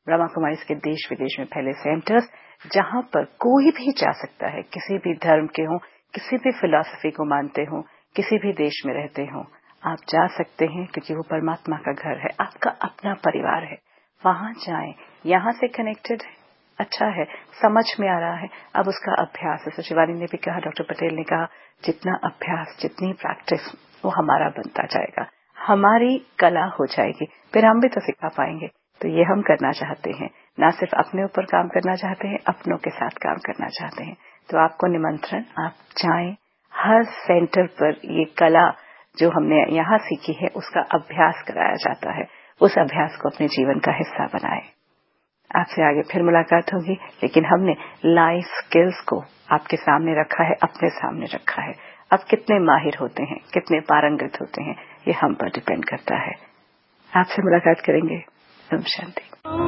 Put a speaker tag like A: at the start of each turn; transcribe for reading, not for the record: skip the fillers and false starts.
A: ब्रह्मा कुमारीज के देश विदेश में फैले सेंटर्स, जहां पर कोई भी जा सकता है, किसी भी धर्म के हों, किसी भी फिलॉसफी को मानते हों, किसी भी देश में रहते हों, आप जा सकते हैं क्योंकि वो परमात्मा का घर है, आपका अपना परिवार है। वहां जाएं, यहां से कनेक्टेड अच्छा है, समझ में आ रहा है, अब उसका अभ्यास है। शिवानी ने भी कहा, डॉक्टर पटेल ने कहा, जितना अभ्यास, जितनी प्रैक्टिस, वो हमारा बनता जाएगा, हमारी कला हो जाएगी, फिर हम भी तो सिखा पाएंगे। तो ये हम करना चाहते हैं, ना सिर्फ अपने ऊपर काम करना चाहते हैं, अपनों के साथ काम करना चाहते हैं। तो आपको निमंत्रण, आप जाएं, हर सेंटर पर ये कला जो हमने यहाँ सीखी है उसका अभ्यास कराया जाता है, उस अभ्यास को अपने जीवन का हिस्सा बनाएं। आपसे आगे फिर मुलाकात होगी, लेकिन हमने लाइफ स्किल्स को आपके सामने रखा है, अपने सामने रखा है। अब कितने माहिर होते हैं, कितने पारंगत होते हैं, ये हम पर डिपेंड करता है। आपसे मुलाकात करेंगे। ओम शांति।